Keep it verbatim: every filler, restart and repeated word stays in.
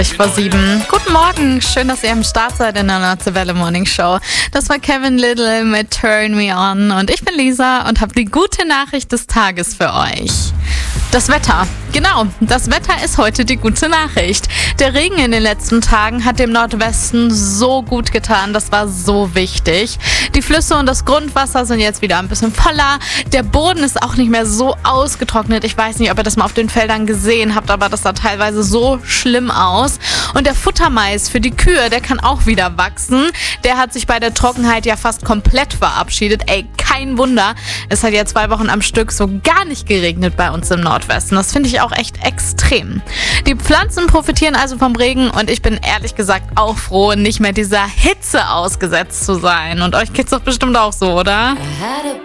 Vor sieben. Guten Morgen, schön, dass ihr am Start seid in der Nordse Welle Morning Show. Das war Kevin Little mit Turn Me On und ich bin Lisa und habe die gute Nachricht des Tages für euch. Das Wetter. Genau, das Wetter ist heute die gute Nachricht. Der Regen in den letzten Tagen hat dem Nordwesten so gut getan, das war so wichtig. Die Flüsse und das Grundwasser sind jetzt wieder ein bisschen voller. Der Boden ist auch nicht mehr so ausgetrocknet. Ich weiß nicht, ob ihr das mal auf den Feldern gesehen habt, aber das sah teilweise so schlimm aus. Und der Futtermais für die Kühe, der kann auch wieder wachsen. Der hat sich bei der Trockenheit ja fast komplett verabschiedet. Ey, kein Wunder. Es hat ja zwei Wochen am Stück so gar nicht geregnet bei uns im Nordwesten. Das finde ich auch echt extrem. Die Pflanzen profitieren also vom Regen und ich bin ehrlich gesagt auch froh, nicht mehr dieser Hitze ausgesetzt zu sein. Und euch geht's doch bestimmt auch so, oder?